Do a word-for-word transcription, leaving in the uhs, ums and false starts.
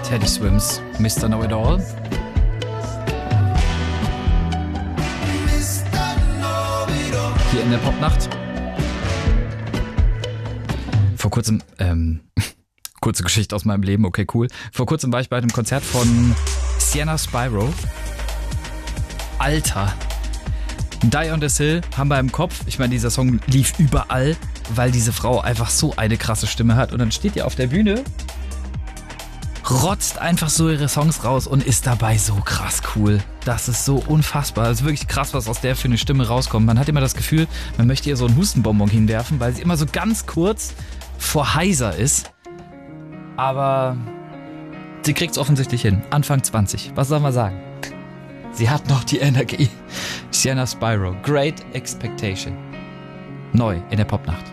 Teddy Swims, Mister Know-It-All. Hier in der Popnacht. Vor kurzem, ähm, kurze Geschichte aus meinem Leben, okay, cool. Vor kurzem war ich bei einem Konzert von Sienna Spyro. Alter. Die on this Hill haben wir im Kopf. Ich meine, dieser Song lief überall, weil diese Frau einfach so eine krasse Stimme hat. Und dann steht ihr auf der Bühne, rotzt einfach so ihre Songs raus und ist dabei so krass cool. Das ist so unfassbar. Das ist wirklich krass, was aus der für eine Stimme rauskommt. Man hat immer das Gefühl, man möchte ihr so einen Hustenbonbon hinwerfen, weil sie immer so ganz kurz vor heiser ist. Aber sie kriegt es offensichtlich hin. Anfang zwanzig. Was soll man sagen? Sie hat noch die Energie. Sienna Spyro. Great Expectation. Neu in der Popnacht.